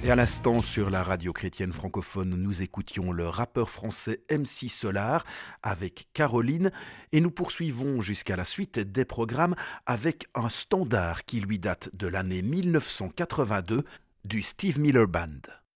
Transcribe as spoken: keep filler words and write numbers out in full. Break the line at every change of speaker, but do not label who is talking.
Et à l'instant, sur la radio chrétienne francophone, nous écoutions le rappeur français M C Solar avec Caroline et nous poursuivons jusqu'à la suite des programmes avec un standard qui lui date de l'année mille neuf cent quatre-vingt-deux du Steve Miller Band.